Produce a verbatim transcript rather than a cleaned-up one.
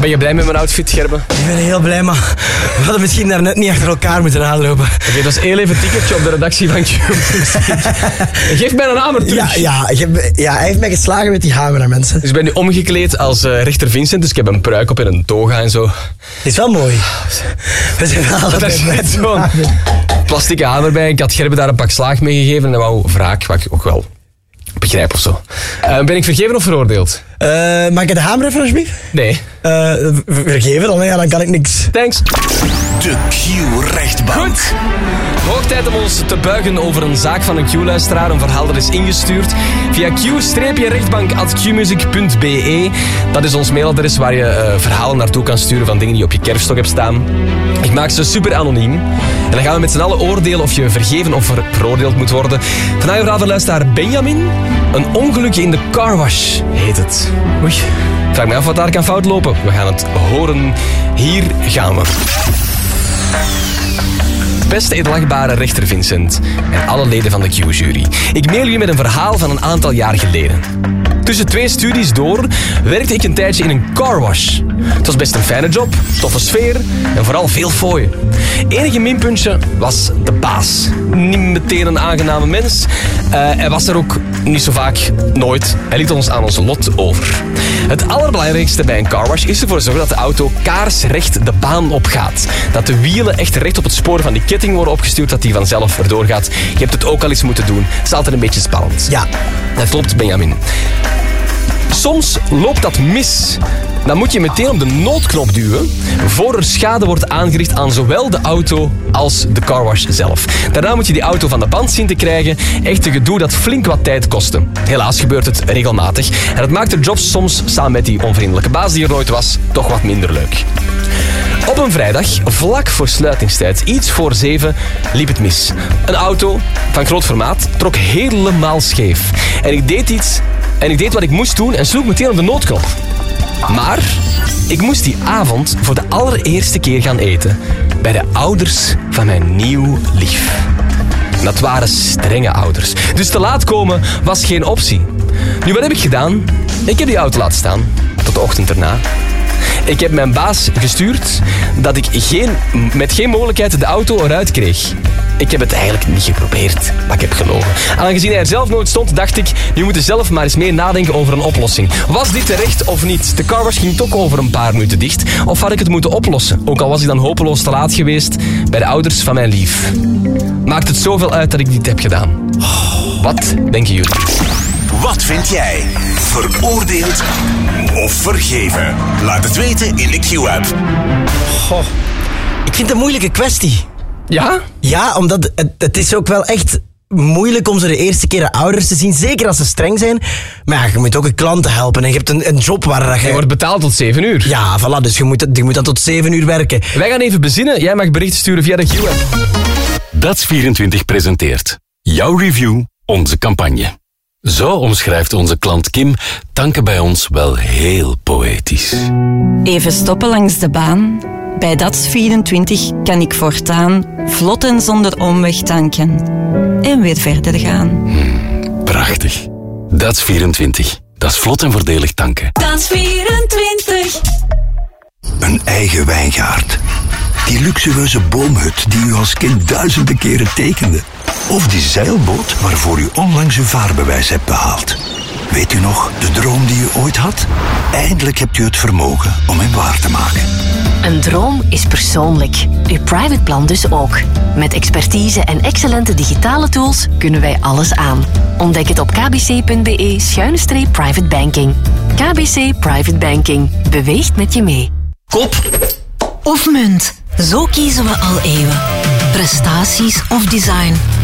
Ben je blij met mijn outfit, Gerben? Ik ben heel blij, maar we hadden misschien daar net niet achter elkaar moeten aanlopen. Oké, okay, dat is heel even een ticketje op de redactie van Q. Geef mij een hamer terug. Ja, ja, ik heb, ja, hij heeft mij geslagen met die hamer aan mensen. Dus ik ben nu omgekleed als uh, rechter Vincent, dus ik heb een pruik op en een toga en zo. Het is wel mooi. We zijn wel dat is net zo'n plastieke hamer bij. Ik had Gerben daar een pak slaag mee gegeven en dat wou wraak, wat ik ook wel begrijp of zo. Uh, ben ik vergeven of veroordeeld? Uh, mag ik de hamer even alsjeblieft? Nee. Uh, vergeven dan, ja, dan kan ik niks. Thanks. De Q-rechtbank. Goed. Hoog tijd om ons te buigen over een zaak van een Q-luisteraar. Een verhaal dat is ingestuurd via q-rechtbank at qmusic punt b e. Dat is ons mailadres waar je uh, verhalen naartoe kan sturen van dingen die op je kerfstok hebt staan. Ik maak ze super anoniem. En dan gaan we met z'n allen oordelen of je vergeven of ver- veroordeeld moet worden. Vandaag een verhaal van luisteraar Benjamin. Een ongelukje in de carwash heet het. Oei. Ik vraag me af wat daar kan fout lopen. We gaan het horen. Hier gaan we. Beste edelachtbare rechter Vincent en alle leden van de Q-jury. Ik mail jullie met een verhaal van een aantal jaar geleden. Tussen twee studies door werkte ik een tijdje in een carwash. Het was best een fijne job, toffe sfeer en vooral veel fooien. Enige minpuntje was de baas. Niet meteen een aangename mens. Uh, hij was er ook niet zo vaak, nooit. Hij liet ons aan ons lot over. Het allerbelangrijkste bij een carwash is ervoor zorgen dat de auto kaarsrecht de baan opgaat. Dat de wielen echt recht op het spoor van die ketting worden opgestuurd, dat die vanzelf erdoor gaat. Je hebt het ook al eens moeten doen. Het is altijd een beetje spannend. Ja. Dat klopt, Benjamin. Soms loopt dat mis. Dan moet je meteen op de noodknop duwen voor er schade wordt aangericht aan zowel de auto als de carwash zelf. Daarna moet je die auto van de band zien te krijgen. Echt een gedoe dat flink wat tijd kostte. Helaas gebeurt het regelmatig. En dat maakt de jobs soms, samen met die onvriendelijke baas die er nooit was, toch wat minder leuk. Op een vrijdag, vlak voor sluitingstijd, iets voor zeven, liep het mis. Een auto van groot formaat trok helemaal scheef. En ik deed iets... En ik deed wat ik moest doen en sloeg meteen op de noodknop. Maar ik moest die avond voor de allereerste keer gaan eten bij de ouders van mijn nieuw lief. Dat waren strenge ouders. Dus te laat komen was geen optie. Nu, wat heb ik gedaan? Ik heb die auto laten staan. Tot de ochtend erna. Ik heb mijn baas gestuurd dat ik geen, met geen mogelijkheid de auto eruit kreeg. Ik heb het eigenlijk niet geprobeerd, maar ik heb gelogen. Aangezien hij er zelf nooit stond, dacht ik, nu moet je zelf maar eens mee nadenken over een oplossing. Was dit terecht of niet? De carwash ging toch over een paar minuten dicht. Of had ik het moeten oplossen? Ook al was ik dan hopeloos te laat geweest bij de ouders van mijn lief. Maakt het zoveel uit dat ik dit heb gedaan? Wat denken jullie? Wat vind jij? Veroordeeld of vergeven? Laat het weten in de Q-app. Goh, ik vind het een moeilijke kwestie. Ja? Ja, omdat het, het is ook wel echt moeilijk om ze de eerste keer de ouders te zien. Zeker als ze streng zijn. Maar ja, je moet ook een klanten helpen. En je hebt een, een job waar dat je... Je wordt betaald tot zeven uur. Ja, voilà. Dus je moet, je moet dan tot zeven uur werken. Wij gaan even bezinnen. Jij mag berichten sturen via de Q-app. Dats vierentwintig presenteert jouw review, onze campagne. Zo omschrijft onze klant Kim tanken bij ons wel heel poëtisch. Even stoppen langs de baan. Bij Dats vierentwintig kan ik voortaan vlot en zonder omweg tanken. En weer verder gaan. Hmm, prachtig. Dats vierentwintig. Dat is vlot en voordelig tanken. Dats vierentwintig. Een eigen wijngaard. Die luxueuze boomhut die u als kind duizenden keren tekende. Of die zeilboot waarvoor u onlangs uw vaarbewijs hebt behaald. Weet u nog, de droom die u ooit had? Eindelijk hebt u het vermogen om hem waar te maken. Een droom is persoonlijk. Uw private plan dus ook. Met expertise en excellente digitale tools kunnen wij alles aan. Ontdek het op kbc.be schuine streep private banking. K B C Private Banking. Beweegt met je mee. Kop of munt? Zo kiezen we al eeuwen. Prestaties of design.